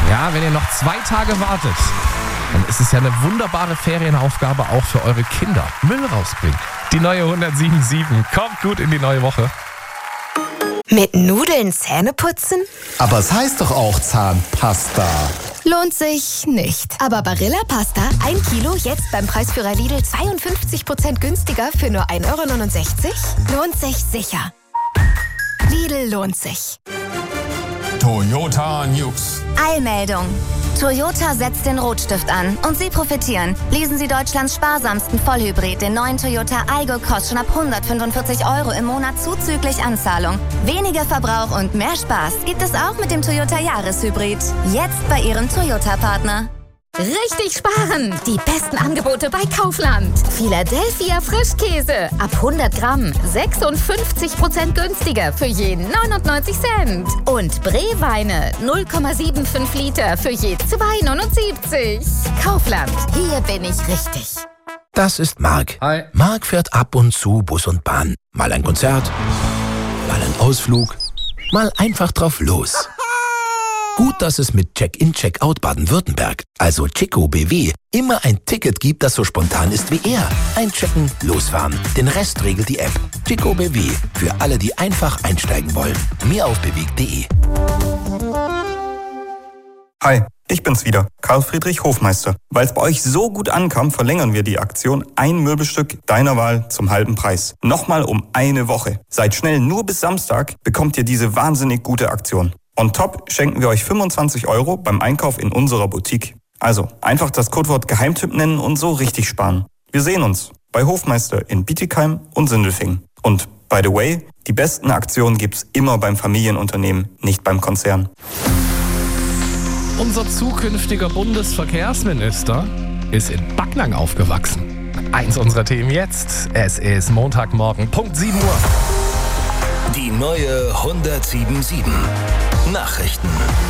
Ja, wenn ihr noch 2 Tage wartet, dann ist es ja eine wunderbare Ferienaufgabe auch für eure Kinder. Müll rausbringen. Die neue 107.7 kommt gut in die neue Woche. Mit Nudeln Zähne putzen? Aber es heißt doch auch Zahnpasta. Lohnt sich nicht. Aber Barilla Pasta, 1 Kilo, jetzt beim Preisführer Lidl 52% günstiger für nur 1,69 €? Lohnt sich sicher. Lidl lohnt sich. Toyota News. Eilmeldung. Toyota setzt den Rotstift an und Sie profitieren. Lesen Sie Deutschlands sparsamsten Vollhybrid, den neuen Toyota Aygo, kostet schon ab 145 € im Monat zuzüglich Anzahlung. Weniger Verbrauch und mehr Spaß gibt es auch mit dem Toyota Jahreshybrid. Jetzt bei Ihrem Toyota-Partner. Richtig sparen! Die besten Angebote bei Kaufland. Philadelphia Frischkäse. Ab 100 Gramm 56% günstiger für je 99 Cent. Und Bree-Weine 0,75 Liter für je 2,79. Kaufland. Hier bin ich richtig. Das ist Marc. Hi. Marc fährt ab und zu Bus und Bahn. Mal ein Konzert, mal ein Ausflug, mal einfach drauf los. Gut, dass es mit Check-in, Check-out Baden-Württemberg, also Chico BW, immer ein Ticket gibt, das so spontan ist wie er. Einchecken, losfahren. Den Rest regelt die App. Chico BW, für alle, die einfach einsteigen wollen. Mehr auf bewegt.de. Hi, ich bin's wieder, Karl Friedrich Hofmeister. Weil es bei euch so gut ankam, verlängern wir die Aktion ein Möbelstück deiner Wahl zum halben Preis. Nochmal um eine Woche. Seid schnell, nur bis Samstag bekommt ihr diese wahnsinnig gute Aktion. On top schenken wir euch 25 € beim Einkauf in unserer Boutique. Also einfach das Codewort Geheimtipp nennen und so richtig sparen. Wir sehen uns bei Hofmeister in Bietigheim und Sindelfingen. Und by the way, die besten Aktionen gibt's immer beim Familienunternehmen, nicht beim Konzern. Unser zukünftiger Bundesverkehrsminister ist in Backnang aufgewachsen. Eins unserer Themen jetzt. Es ist Montagmorgen, Punkt 7 Uhr. Die neue 107.7 Nachrichten.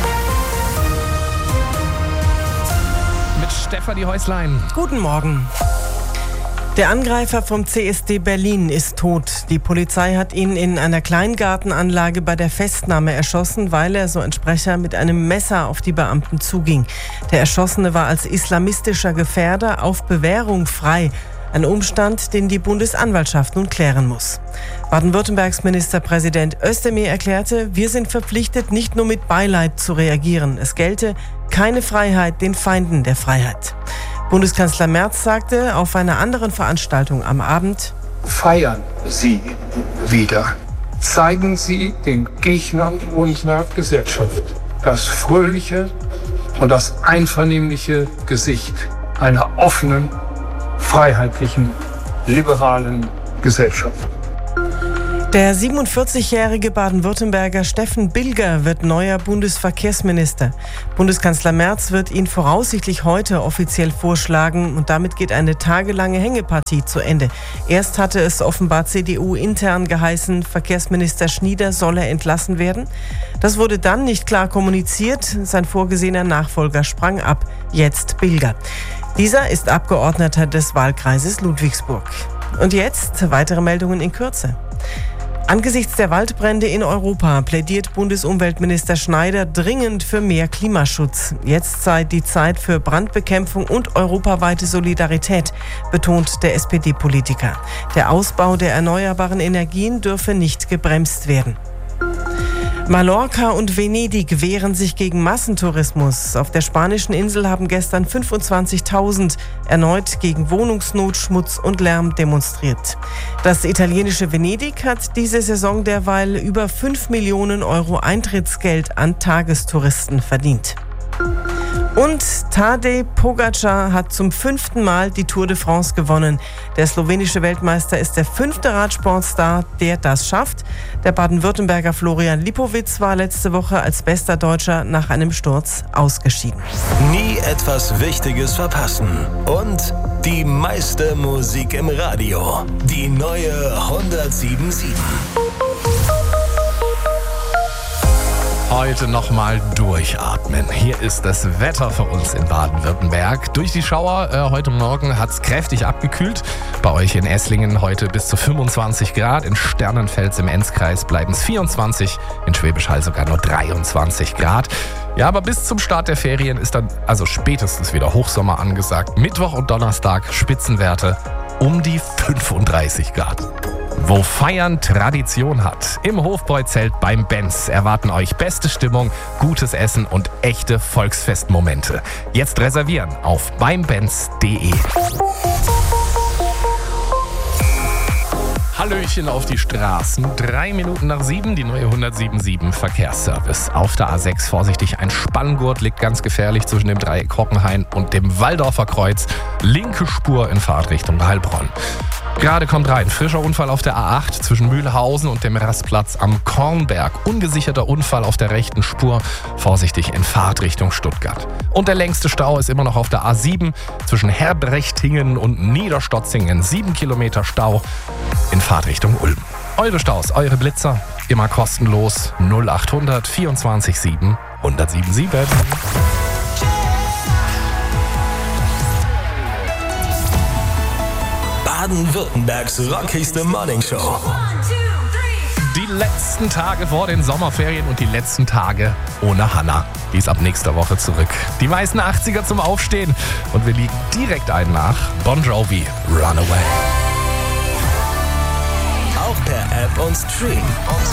Mit Stefanie Häuslein. Guten Morgen. Der Angreifer vom CSD Berlin ist tot. Die Polizei hat ihn in einer Kleingartenanlage bei der Festnahme erschossen, weil er, so ein Sprecher, mit einem Messer auf die Beamten zuging. Der Erschossene war als islamistischer Gefährder auf Bewährung frei. Ein Umstand, den die Bundesanwaltschaft nun klären muss. Baden-Württembergs Ministerpräsident Özdemir erklärte, wir sind verpflichtet, nicht nur mit Beileid zu reagieren. Es gelte keine Freiheit den Feinden der Freiheit. Bundeskanzler Merz sagte auf einer anderen Veranstaltung am Abend: Feiern Sie wieder. Zeigen Sie den Gegnern unserer Gesellschaft das fröhliche und das einvernehmliche Gesicht einer offenen, freiheitlichen, liberalen Gesellschaft. Der 47-jährige Baden-Württemberger Steffen Bilger wird neuer Bundesverkehrsminister. Bundeskanzler Merz wird ihn voraussichtlich heute offiziell vorschlagen und damit geht eine tagelange Hängepartie zu Ende. Erst hatte es offenbar CDU-intern geheißen, Verkehrsminister Schnieder solle entlassen werden. Das wurde dann nicht klar kommuniziert. Sein vorgesehener Nachfolger sprang ab. Jetzt Bilger. Dieser ist Abgeordneter des Wahlkreises Ludwigsburg. Und jetzt weitere Meldungen in Kürze. Angesichts der Waldbrände in Europa plädiert Bundesumweltminister Schneider dringend für mehr Klimaschutz. Jetzt sei die Zeit für Brandbekämpfung und europaweite Solidarität, betont der SPD-Politiker. Der Ausbau der erneuerbaren Energien dürfe nicht gebremst werden. Mallorca und Venedig wehren sich gegen Massentourismus. Auf der spanischen Insel haben gestern 25.000 erneut gegen Wohnungsnot, Schmutz und Lärm demonstriert. Das italienische Venedig hat diese Saison derweil über 5 Millionen € Eintrittsgeld an Tagestouristen verdient. Und Tadej Pogačar hat zum 5. Mal die Tour de France gewonnen. Der slowenische Weltmeister ist der 5. Radsportstar, der das schafft. Der Baden-Württemberger Florian Lipowitz war letzte Woche als bester Deutscher nach einem Sturz ausgeschieden. Nie etwas Wichtiges verpassen. Und die meiste Musik im Radio. Die neue 107.7. Heute nochmal durchatmen. Hier ist das Wetter für uns in Baden-Württemberg. Durch die Schauer heute Morgen hat es kräftig abgekühlt. Bei euch in Esslingen heute bis zu 25 Grad. In Sternenfels im Enzkreis bleiben es 24. In Schwäbisch Hall sogar nur 23 Grad. Ja, aber bis zum Start der Ferien ist dann also spätestens wieder Hochsommer angesagt. Mittwoch und Donnerstag Spitzenwerte um die 35 Grad. Wo Feiern Tradition hat. Im Hofbräuzelt beim Benz erwarten euch beste Stimmung, gutes Essen und echte Volksfestmomente. Jetzt reservieren auf beimbenz.de. Hallöchen auf die Straßen. 3 Minuten nach 7, die neue 177 Verkehrsservice. Auf der A6 vorsichtig, ein Spanngurt liegt ganz gefährlich zwischen dem Dreieck Hockenhain und dem Walldorfer Kreuz. Linke Spur in Fahrtrichtung Heilbronn. Gerade kommt rein, frischer Unfall auf der A8 zwischen Mühlhausen und dem Rastplatz am Kornberg. Ungesicherter Unfall auf der rechten Spur, vorsichtig in Fahrtrichtung Stuttgart. Und der längste Stau ist immer noch auf der A7 zwischen Herbrechtingen und Niederstotzingen. 7 Kilometer Stau in Fahrtrichtung Ulm. Eure Staus, eure Blitzer, immer kostenlos 0800 24 7 1077. Baden-Württembergs rockigste Morningshow. Die letzten Tage vor den Sommerferien und die letzten Tage ohne Hannah. Die ist ab nächster Woche zurück. Die meisten 80er zum Aufstehen. Und wir liegen direkt einen nach. Bon Jovi, Runaway. Auch per App und Stream.